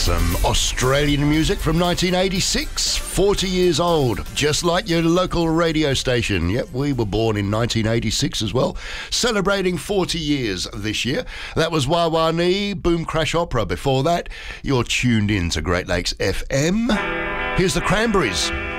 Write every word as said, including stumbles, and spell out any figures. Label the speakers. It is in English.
Speaker 1: Some Australian music from nineteen eighty-six, forty years old, just like your local radio station. Yep, we were born in nineteen eighty-six as well, celebrating forty years this year. That was Wah Wah Nee, Boom Crash Opera. Before that, you're tuned in to Great Lakes F M. Here's the Cranberries.